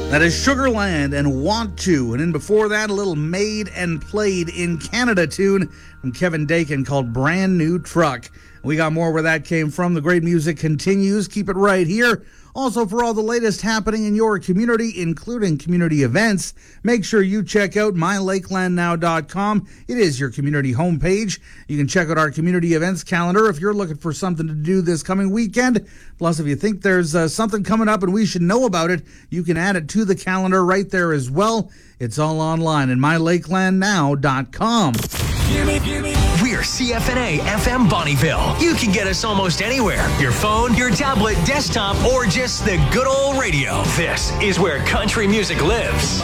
That is Sugarland and Want To. And then before that, a little Made and Played in Canada tune from Kevin Dakin called Brand New Truck. We got more where that came from. The great music continues. Keep it right here. Also, for all the latest happening in your community, including community events, make sure you check out mylakelandnow.com. It is your community homepage. You can check out our community events calendar if you're looking for something to do this coming weekend. Plus, if you think there's something coming up and we should know about it, you can add it to the calendar right there as well. It's all online at mylakelandnow.com. We're CFNA FM Bonnyville. You can get us almost anywhere. Your phone, your tablet, desktop, or just the good old radio. This is where country music lives.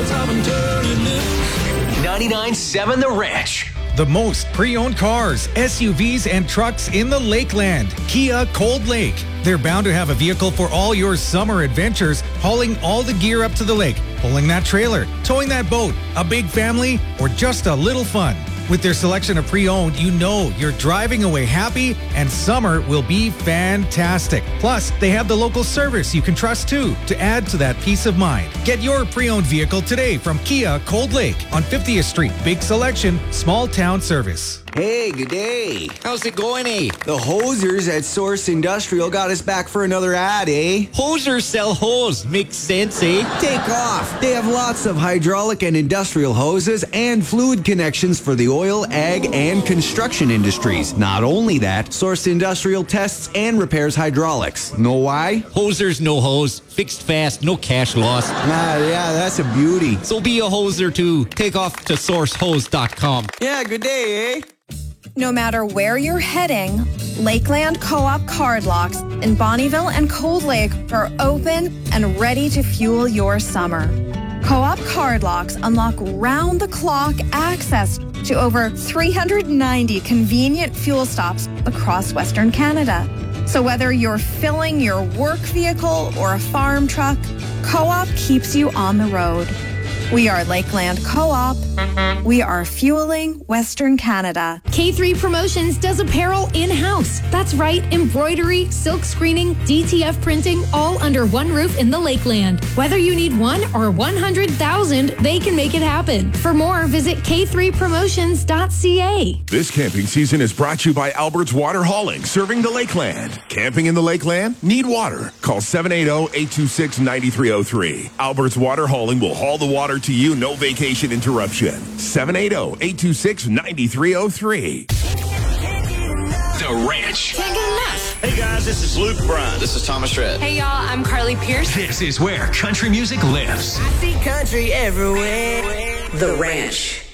99.7 The Ranch. The most pre-owned cars, SUVs, and trucks in the Lakeland. Kia Cold Lake. They're bound to have a vehicle for all your summer adventures, hauling all the gear up to the lake, pulling that trailer, towing that boat, a big family, or just a little fun. With their selection of pre-owned, you know you're driving away happy, and summer will be fantastic. Plus, they have the local service you can trust too to add to that peace of mind. Get your pre-owned vehicle today from Kia Cold Lake on 50th Street. Big selection, small town service. Hey, good day. How's it going, eh? The hosers at Source Industrial got us back for another ad, eh? Hosers sell hose. Makes sense, eh? Take off. They have lots of hydraulic and industrial hoses and fluid connections for the oil, ag, and construction industries. Not only that, Source Industrial tests and repairs hydraulics. Know why? Hosers, no hose. Fixed fast, no cash loss. Yeah, that's a beauty. So be a hoser too. Take off to sourcehose.com. Yeah, good day, eh? No matter where you're heading, Lakeland Co-op Card Locks in Bonnyville and Cold Lake are open and ready to fuel your summer. Co-op Card Locks unlock round-the-clock access to over 390 convenient fuel stops across Western Canada. So whether you're filling your work vehicle or a farm truck, Co-op keeps you on the road. We are Lakeland Co-op. We are fueling Western Canada. K3 Promotions does apparel in-house. That's right, embroidery, silk screening, DTF printing, all under one roof in the Lakeland. Whether you need 1 or 100,000, they can make it happen. For more, visit k3promotions.ca. This camping season is brought to you by Albert's Water Hauling, serving the Lakeland. Camping in the Lakeland? Need water? Call 780-826-9303. Albert's Water Hauling will haul the water to you, no vacation interruption. 780-826-9303. The Ranch. Can't get enough. Hey guys, this is Luke Bryan. This is Thomas Shred. Hey y'all, I'm Carly Pierce. This is where country music lives. I see country everywhere. The Ranch.